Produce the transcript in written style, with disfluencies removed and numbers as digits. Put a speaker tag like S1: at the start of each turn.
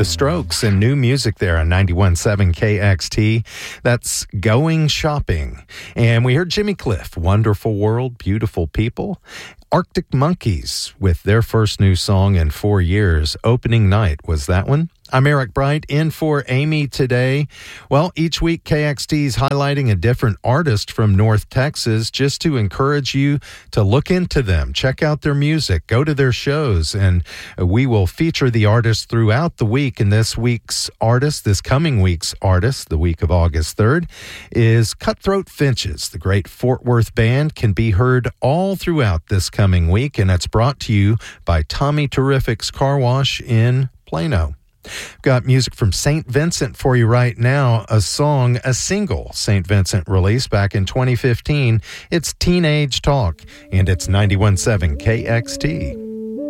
S1: The Strokes and new music there on 91.7 KXT. That's Going Shopping. And we heard Jimmy Cliff, Wonderful World, Beautiful People. Arctic Monkeys with their first new song in 4 years. Opening Night was that one. I'm Eric Bright, in for Amy today. Well, each week KXT is highlighting a different artist from North Texas just to encourage you to look into them, check out their music, go to their shows, and we will feature the artist throughout the week. And this coming week's artist, the week of August 3rd, is Cutthroat Finches. The great Fort Worth band can be heard all throughout this coming week, and it's brought to you by Tommy Terrific's Car Wash in Plano. Got music from St. Vincent for you right now, a single St. Vincent released back in 2015. It's Teenage Talk, and it's 91.7 KXT.